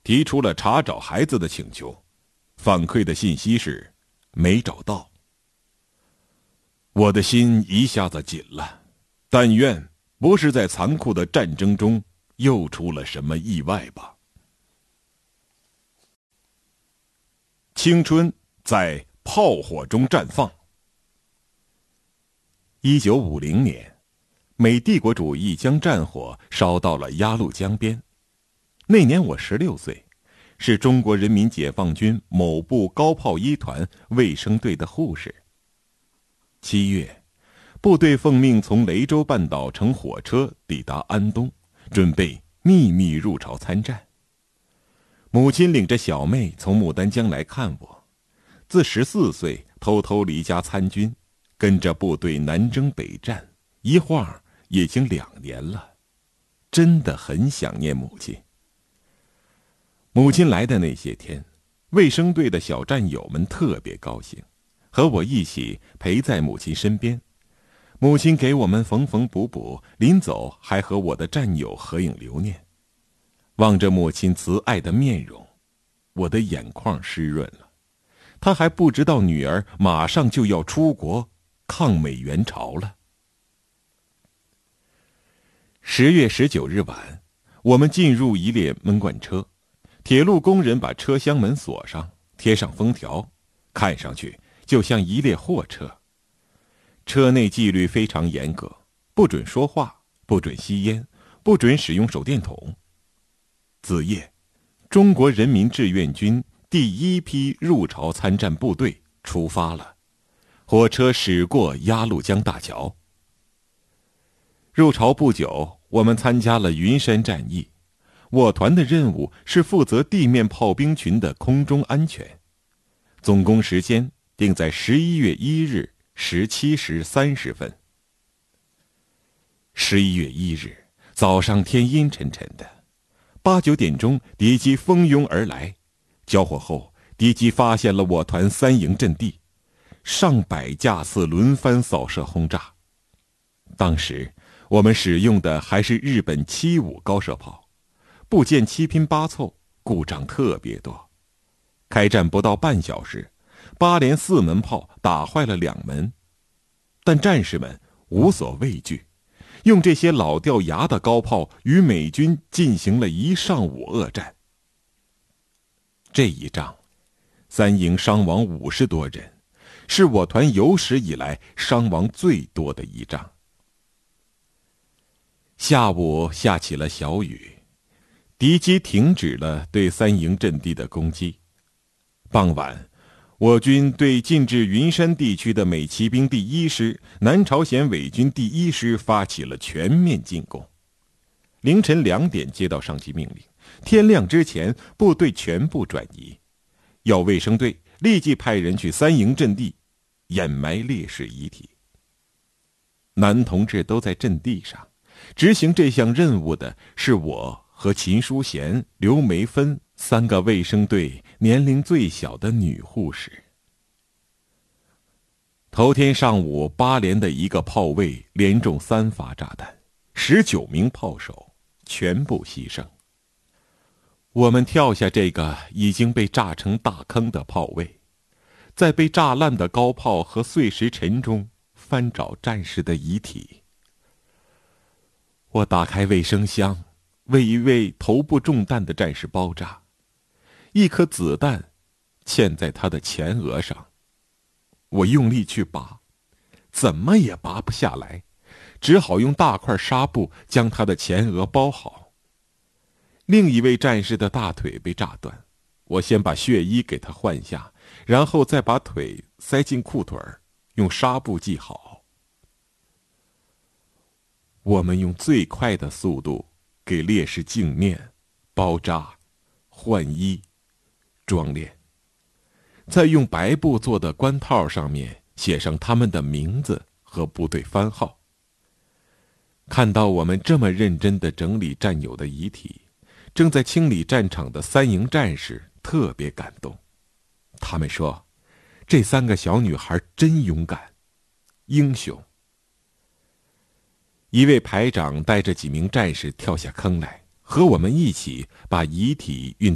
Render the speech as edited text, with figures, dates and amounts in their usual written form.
提出了查找孩子的请求，反馈的信息是没找到。我的心一下子紧了，但愿不是在残酷的战争中又出了什么意外吧。青春在炮火中绽放。1950年，美帝国主义将战火烧到了鸭绿江边。那年我16岁，是中国人民解放军某部高炮一团卫生队的护士。7月，部队奉命从雷州半岛乘火车抵达安东，准备秘密入朝参战。母亲领着小妹从牡丹江来看我，自14岁偷偷离家参军，跟着部队南征北战，一晃已经2年了，真的很想念母亲。母亲来的那些天，卫生队的小战友们特别高兴，和我一起陪在母亲身边。母亲给我们缝缝补补，临走还和我的战友合影留念。望着母亲慈爱的面容，我的眼眶湿润了。她还不知道女儿马上就要出国抗美援朝了。10月19日晚，我们进入一列闷罐车，铁路工人把车厢门锁上，贴上封条，看上去就像一列货车。车内纪律非常严格，不准说话，不准吸烟，不准使用手电筒。子夜，中国人民志愿军第1批入朝参战部队出发了，火车驶过鸭绿江大桥。入朝不久，我们参加了云山战役。我团的任务是负责地面炮兵群的空中安全。总攻时间定在11月1日17时30分。11月1日早上，天阴沉沉的，8、9点钟，敌机蜂拥而来。交火后，敌机发现了我团3营阵地，上百架次轮番扫射轰炸。当时我们使用的还是日本75高射炮，部件七拼八凑，故障特别多。开战不到半小时，8连4门炮打坏了2门，但战士们无所畏惧，用这些老掉牙的高炮与美军进行了1上午恶战。这一仗，3营伤亡50多人，是我团有史以来伤亡最多的一仗。下午下起了小雨，敌机停止了对3营阵地的攻击。傍晚，我军对进至云山地区的美骑兵第1师、南朝鲜伪军第1师发起了全面进攻。凌晨2点接到上级命令，天亮之前部队全部转移，要卫生队立即派人去3营阵地掩埋烈士遗体。男同志都在阵地上，执行这项任务的是我和秦淑贤、刘梅芬3个卫生队年龄最小的女护士。头天上午，8连的一个炮位连中3发炸弹，19名炮手全部牺牲。我们跳下这个已经被炸成大坑的炮位，在被炸烂的高炮和碎石尘中翻找战士的遗体。我打开卫生箱，为一位头部中弹的战士包扎，一颗子弹嵌在他的前额上。我用力去拔，怎么也拔不下来，只好用大块纱布将他的前额包好。另一位战士的大腿被炸断，我先把血衣给他换下，然后再把腿塞进裤腿，用纱布系好。我们用最快的速度给烈士净面、包扎、换衣、装殓，再用白布做的冠套上面写上他们的名字和部队番号。看到我们这么认真地整理战友的遗体，正在清理战场的3营战士特别感动。他们说，这3个小女孩真勇敢，英雄。一位排长带着几名战士跳下坑来，和我们一起把遗体运